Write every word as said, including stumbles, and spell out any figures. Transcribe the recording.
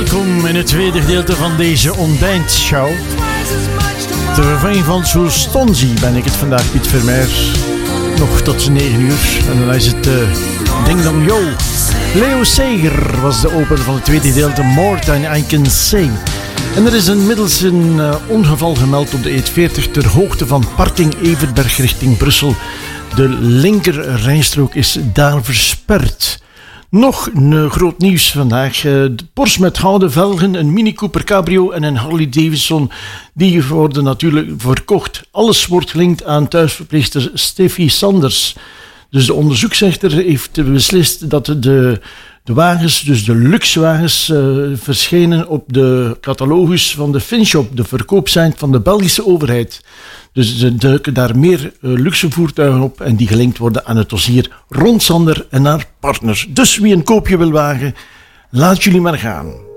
Welkom in het tweede gedeelte van deze ontbijtshow. Ter vervanging van Soelstonzi ben ik het vandaag, Piet Vermeer. Nog tot negen uur en dan is het uh, Ding Dong Yo. Leo Sager was de opener van het tweede gedeelte, More Than I Can Say. En er is inmiddels een uh, ongeval gemeld op de E veertig ter hoogte van Parking Everberg richting Brussel. De linker rijstrook is daar versperd. Nog een groot nieuws vandaag. De Porsche met gouden velgen, een Mini Cooper Cabrio en een Harley Davidson. Die worden natuurlijk verkocht. Alles wordt gelinkt aan thuisverpleegster Steffi Sanders. Dus de onderzoeksrechter heeft beslist dat de, de wagens, dus de luxewagens, uh, verschijnen op de catalogus van de Finshop, de verkoopsite van de Belgische overheid. Dus er duiken daar meer uh, luxe voertuigen op en die gelinkt worden aan het dossier Ron Sander en haar partners. Dus wie een koopje wil wagen, laat jullie maar gaan.